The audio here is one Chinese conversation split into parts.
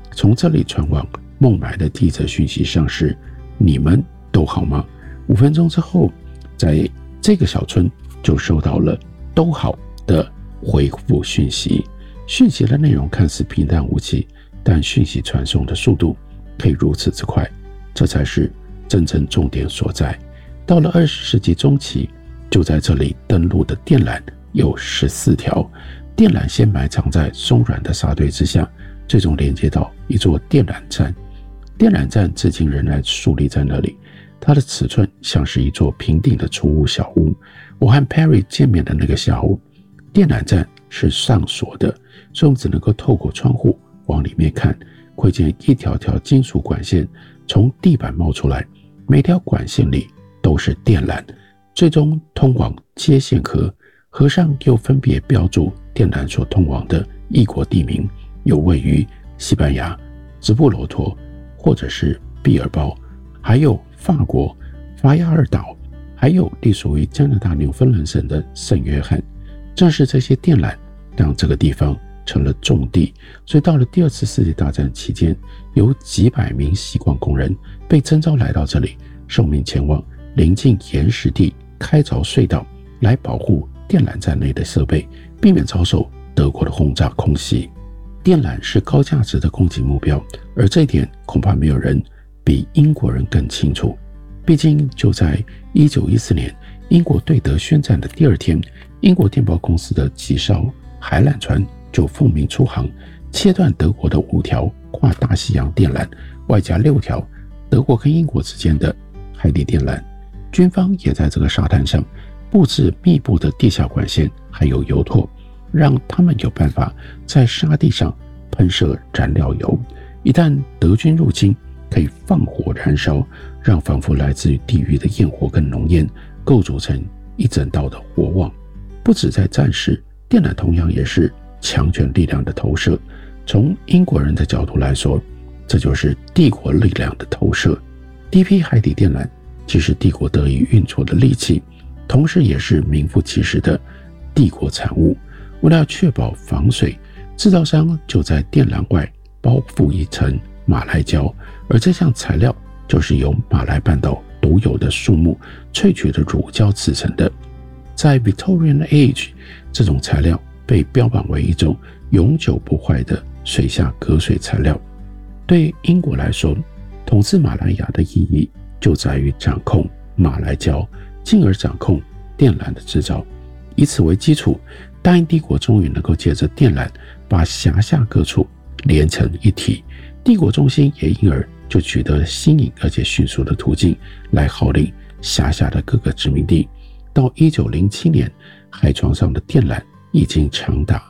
从这里传往孟买的第一则讯息上是：你们都好吗？5分钟之后，在这个小村就收到了都好的回复讯息。讯息的内容看似平淡无奇，但讯息传送的速度可以如此之快，这才是真正重点所在。到了20世纪中期，就在这里登陆的电缆有14条，电缆先埋藏在松软的沙堆之下，最终连接到一座电缆站。电缆站至今仍然竖立在那里，它的尺寸像是一座平顶的储物小屋。我和 Perry 见面的那个下午，电缆站是上锁的，所以我们只能够透过窗户往里面看，窥见一条条金属管线从地板冒出来，每条管线里都是电缆，最终通往接线盒，盒上又分别标注电缆所通往的异国地名，有位于西班牙、直布罗陀或者是毕尔包，还有法国法亚尔岛，还有隶属于加拿大纽芬兰省的圣约翰。正是这些电缆让这个地方成了重地，所以到了第2次世界大战期间，有几百名锡矿工人被征召来到这里，受命前往临近岩石地开凿隧道，来保护电缆站内的设备，避免遭受德国的轰炸空袭。电缆是高价值的攻击目标，而这一点恐怕没有人比英国人更清楚。毕竟就在1914年英国对德宣战的第2天，英国电报公司的几艘海缆船就奉命出航，切断德国的5条跨大西洋电缆，外加6条德国跟英国之间的海底电缆。军方也在这个沙滩上布置密布的地下管线，还有油拓，让他们有办法在沙地上喷射燃料油。一旦德军入侵，可以放火燃烧，让仿佛来自于地狱的焰火跟浓烟构筑成一整道的火网。不止在战时，电缆同样也是强权力量的投射。从英国人的角度来说，这就是帝国力量的投射。第一批海底电缆既是帝国得以运作的利器，同时也是名副其实的帝国产物。为了要确保防水，制造商就在电缆外包覆一层马来胶，而这项材料就是由马来半岛独有的树木萃取的乳胶制成的。在 Victorian Age， 这种材料被标榜为一种永久不坏的水下隔水材料。对英国来说，统治马来亚的意义就在于掌控马来胶，进而掌控电缆的制造。以此为基础，大英帝国终于能够借着电缆把辖下各处连成一体，帝国中心也因而就取得新颖而且迅速的途径来号令辖下的各个殖民地。到1907年，海床上的电缆已经长达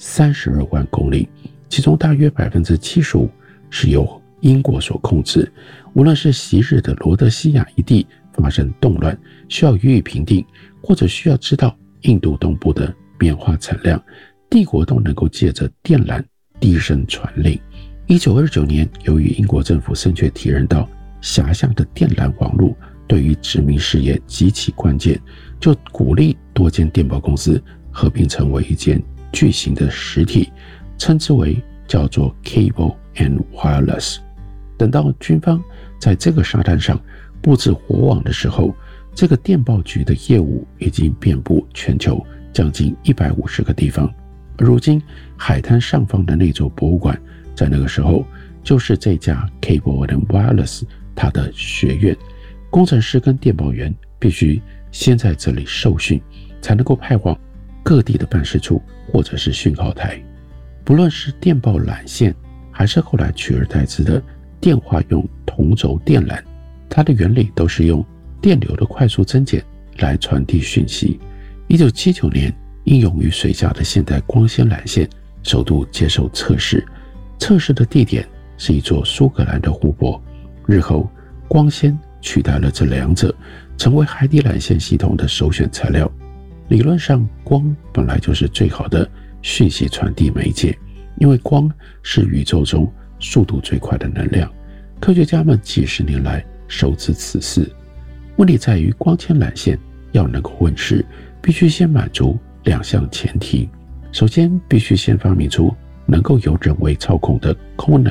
32万公里，其中大约 75% 是由英国所控制。无论是昔日的罗德西亚一地发生动乱，需要予以平定，或者需要知道印度东部的棉花产量，帝国都能够借着电缆低声传令。1929年，由于英国政府正确体认到辖下的电缆网络对于殖民事业极其关键，就鼓励多间电报公司合并成为一间巨型的实体，称之为叫做 Cable and Wireless。 等到军方在这个沙滩上布置火网的时候，这个电报局的业务已经遍布全球将近150个地方。如今海滩上方的那座博物馆，在那个时候就是这家 Cable and Wireless 它的学院。工程师跟电报员必须先在这里受训，才能够派往各地的办事处或者是讯号台。不论是电报缆线，还是后来取而代之的电话用同轴电缆，它的原理都是用电流的快速增减来传递讯息。1979年，应用于水下的现代光纤缆线首度接受测试，测试的地点是一座苏格兰的湖泊。日后光纤取代了这两者，成为海底缆线系统的首选材料。理论上，光本来就是最好的讯息传递媒介，因为光是宇宙中速度最快的能量。科学家们几十年来熟知此事。问题在于，光纤缆线要能够问世，必须先满足2项前提。首先，必须先发明出能够由人为操控的空能